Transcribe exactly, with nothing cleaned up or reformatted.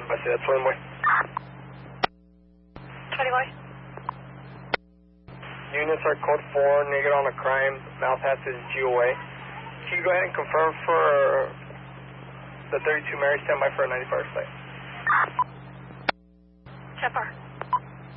I see that twenty boy. twenty boy. Units are code four, negative on a crime, mouth has is G O A. Can you go ahead and confirm for the thirty-two Mary, stand by for a ninety-five flight? ten four.